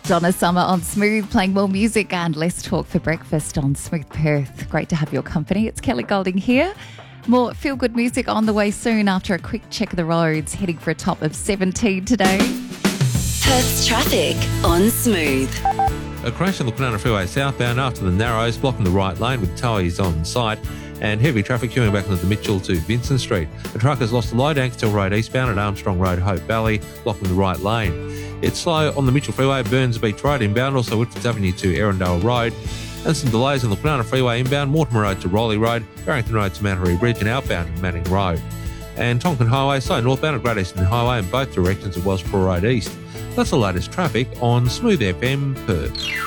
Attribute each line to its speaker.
Speaker 1: Donna Summer on Smooth, playing more music and less talk for breakfast on Smooth Perth. Great to have your company. It's Kelly Golding here. More feel-good music on the way soon after a quick check of the roads, heading for a top of 17 today.
Speaker 2: Perth's traffic on Smooth.
Speaker 3: A crash on the Kwinana Freeway southbound after the Narrows, blocking the right lane with towies on site, and heavy traffic queuing back onto the Mitchell to Vincent Street. The truck has lost the load at Ankersdale Road eastbound at Armstrong Road, Hope Valley, blocking the right lane. It's slow on the Mitchell Freeway, Burns Beach Road inbound, also Whitfords Avenue to Erindale Road, and some delays on the Kwinana Freeway inbound, Mortimer Road to Rowley Road, Barrington Road to Mantaree Bridge, and outbound to Manning Road. And Tonkin Highway, slow northbound at Great Eastern Highway in both directions at Wellsboro Road East. That's the latest traffic on Smooth FM Perth.